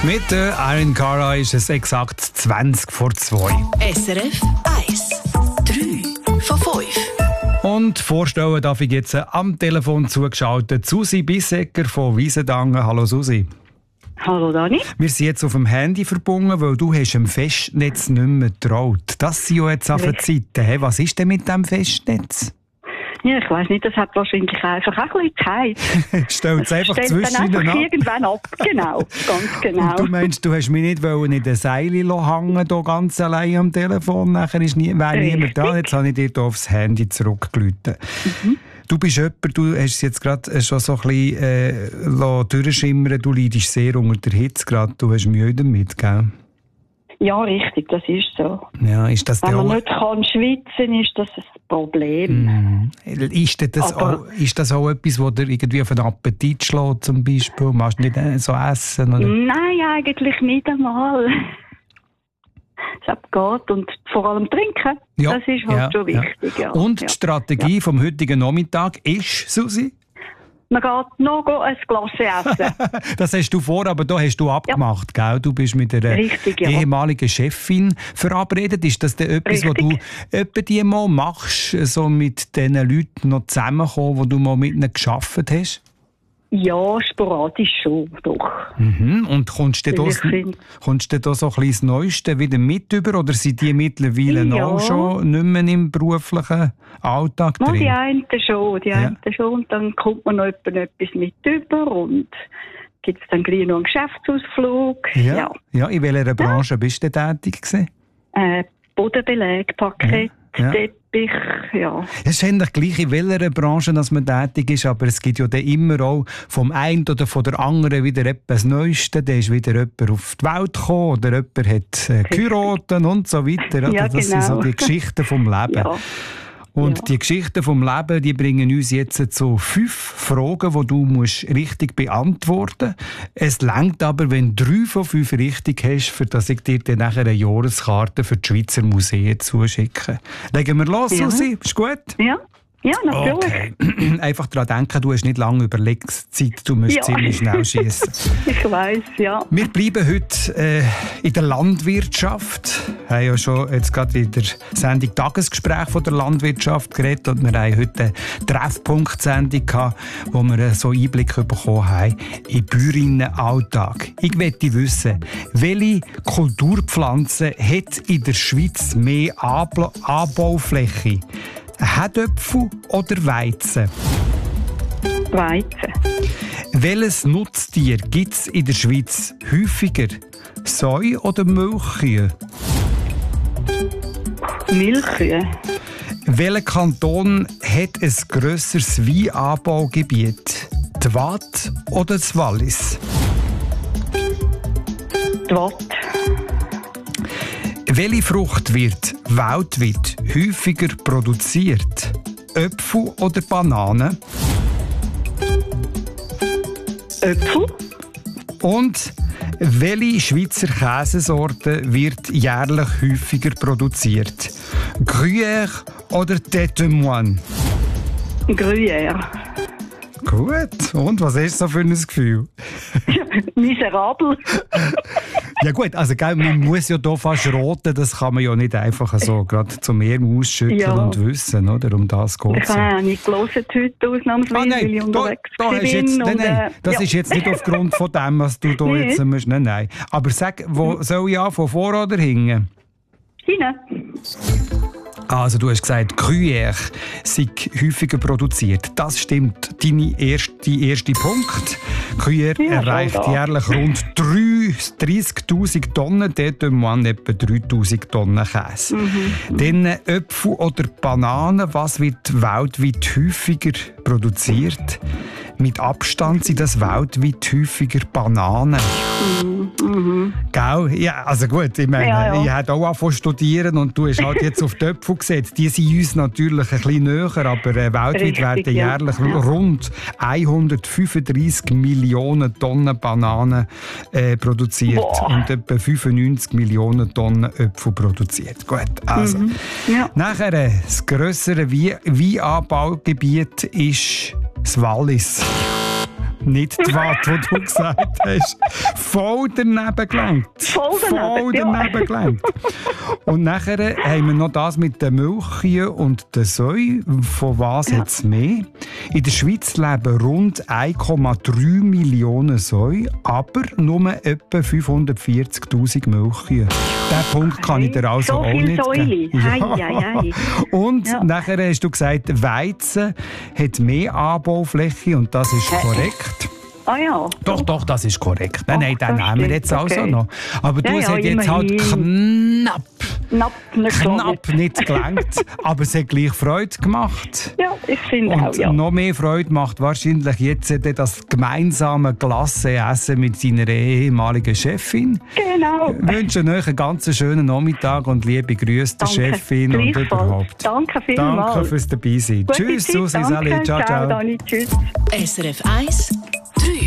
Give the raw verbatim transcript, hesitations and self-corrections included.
Mit der Iron Cara ist es exakt zwanzig vor zwei. S R F eins. drei von fünf. Und vorstellen darf ich jetzt am Telefon zugeschaltet Susi Bissecker von Wiesendangen. Hallo Susi. Hallo Dani. Wir sind jetzt auf dem Handy verbunden, weil du hast dem Festnetz nicht mehr getraut. Das sind ja jetzt auf der Zeiten. Hey, was ist denn mit dem Festnetz? Ja, ich weiss nicht, das hat wahrscheinlich einfach auch ein bisschen Zeit. Stellt es einfach zwischen dann einfach ab. irgendwann ab. Genau, ganz genau. Und du meinst, du hast mich nicht wollen in den Seilen hängen, hier ganz allein am Telefon. Nachher ist nie, wäre niemand da. Jetzt habe ich dir hier aufs Handy zurückgerufen. Mhm. Du bist jemand, du hast es jetzt gerade schon so ein bisschen äh, durchschimmern, du leidest sehr unter der Hitze gerade. Du hast Mühe damit, gell? Ja, richtig, das ist so. Ja, ist das Wenn man auch... nicht kann schwitzen, ist das ein Problem. Mm. Ist, das auch, ist das auch etwas, das dir irgendwie auf den Appetit schlägt, zum Beispiel? Machst du nicht so essen? Oder? Nein, eigentlich nicht einmal. Es geht. Und vor allem trinken, ja, das ist halt ja, schon wichtig. Ja. Und ja. die Strategie ja. vom heutigen Nachmittag ist, Susi? Man geht noch ein Glas essen. Das hast du vor, aber da hast du abgemacht, ja. Gell? Du bist mit einer Richtig, ja. ehemaligen Chefin verabredet. Ist das denn etwas, was du etwa die mal machst, so mit diesen Leuten noch zusammenkommen, wo du mal mit ihnen gearbeitet hast? Ja, sporadisch schon, doch. Mhm. Und kommst du da so ein bisschen das Neueste wieder mit über? Oder sind die mittlerweile ja. auch schon nicht mehr im beruflichen Alltag drin? Ja, die einen schon, die ja. einen schon. Und dann kommt man noch etwas mit über und gibt es dann gleich noch einen Geschäftsausflug. Ja, ja. ja in welcher Branche ja. bist du tätig gewesen? Äh, Bodenbeleg, Parkett, ja. Teppich, ja. Es ist eigentlich gleich, in welcher Branche dass man tätig ist, aber es gibt ja dann immer auch vom einen oder von der anderen wieder etwas Neueste. Da ist wieder jemand auf die Welt gekommen oder jemand hat äh, geheiratet und so weiter. Ja, das genau. sind so die Geschichten vom Leben. Ja. Und ja. die Geschichten vom Leben, die bringen uns jetzt zu fünf Fragen, die du musst richtig beantworten musst. Es reicht aber, wenn du drei von fünf richtig hast, für dass ich dir dann nachher eine Jahreskarte für die Schweizer Museen zuschicke. Legen wir los, ja. Susi? Ist gut? Ja. Ja, natürlich. Okay. Einfach daran denken, du hast nicht lange Überlegungszeit, du musst ja. ziemlich schnell schießen. Ich weiss, ja. Wir bleiben heute äh, in der Landwirtschaft. Wir haben ja schon jetzt gerade in der Sendung Tagesgespräch von der Landwirtschaft geredet und wir haben heute eine Treffpunkt-Sendung gehabt, wo wir so Einblick bekommen haben in den Bäuerinnenalltag. Ich möchte wissen, welche Kulturpflanze hat in der Schweiz mehr Anbaufläche? Herdöpfel oder Weizen? Weizen. Welches Nutztier gibt es in der Schweiz häufiger? Säu oder Milchkühe? Milchkühe. Welcher Kanton hat ein grösseres Weinanbaugebiet? Die Waadt oder das Wallis? Die Waadt. Welche Frucht wird weltweit häufiger produziert? Äpfel oder Bananen? Äpfel. Und welche Schweizer Käsesorte wird jährlich häufiger produziert? Gruyère oder Tête de Moine? Gruyère. Gut. Und was hast du so für ein Gefühl? Miserabel. Ja gut, also gell, man muss ja hier fast roten, das kann man ja nicht einfach so gerade zum Meer ausschütteln ja. und wissen, oder? Um das geht es. Ich habe auch nicht gelesen heute ausnahmsweise, ah, nein, weil ich da, unterwegs da bin. hast jetzt, nein, nein, äh, das ja. ist jetzt nicht aufgrund von dem, was du da nee. jetzt musst. Nein, nein. Aber sag, wo soll ich anfangen, vor oder hinten? Hinten. Also du hast gesagt, Gruyère sei häufiger produziert. Das stimmt. Dein erste, erste Punkt. Gruyère ja, erreicht jährlich rund dreißigtausend Tonnen, dort man etwa dreitausend Tonnen Käse. Mhm. Dann Äpfel oder Bananen, was wird weltweit häufiger produziert? Mit Abstand sind das weltweit häufiger Bananen. Mhm. Gell? Ja, also gut, ich meine, ja, ja. ich habe auch angefangen zu studieren und du hast halt jetzt auf die Äpfel gesetzt. Die sind uns natürlich ein bisschen näher, aber äh, weltweit Richtig, werden jährlich ja. rund hundertfünfunddreißig Millionen Tonnen Bananen äh, produziert Boah. und etwa fünfundneunzig Millionen Tonnen Äpfel produziert. Gut, also. Mhm. Ja. Nachher, äh, das grössere Weinanbaugebiet ist das Wallis. nicht die Watt, die du gesagt hast. Voll daneben gelangt. Voll daneben, Voll daneben ja. gelangt. Und nachher haben wir noch das mit den Milchkühen und den Säu. Von was Ja. hat es mehr? In der Schweiz leben rund eins Komma drei Millionen Säu, aber nur etwa fünfhundertvierzigtausend Milchkühe. Diesen Punkt kann ich dir also So auch viel nicht Säule. geben. Hei, hei, hei. Und Ja. nachher hast du gesagt, Weizen hat mehr Anbaufläche und das ist korrekt. Ah ja. Doch, doch, das ist korrekt. Nein, nein, Ach, den das nehmen wir stimmt, jetzt also okay. noch. Aber du, Ja, es ja, hat jetzt halt immerhin. knapp, Knapp nicht knapp gelangt. nicht gelangt, aber es hat gleich Freude gemacht. Ja, ich finde auch, Und ja. noch mehr Freude macht wahrscheinlich jetzt das gemeinsame Glasse-Essen mit seiner ehemaligen Chefin. Genau. Ich wünsche euch einen ganz schönen Nachmittag und liebe Grüße der Danke. Chefin und Gleichfalls. überhaupt. Danke vielmals. Danke fürs Dabeisein. Gute Tschüss, Zeit, Susi, danke. Sally, ciao, ciao. Dani, tschüss. S R F eins